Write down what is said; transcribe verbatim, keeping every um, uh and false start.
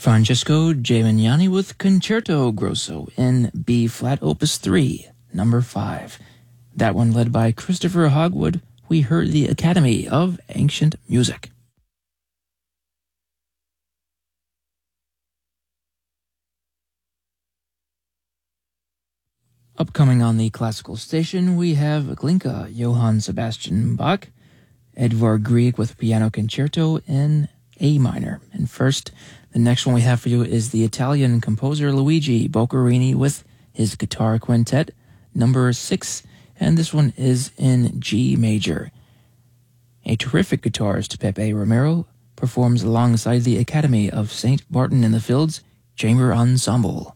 Francesco Gimignani with Concerto Grosso in B-flat Opus three, number five. That one led by Christopher Hogwood. We heard the Academy of Ancient Music. Upcoming on the classical station, we have Glinka, Johann Sebastian Bach, Edvard Grieg with Piano Concerto in A minor. And first, the next one we have for you is the Italian composer Luigi Boccherini with his guitar quintet, number six, and this one is in G major. A terrific guitarist, Pepe Romero, performs alongside the Academy of Saint Martin in the Fields Chamber Ensemble.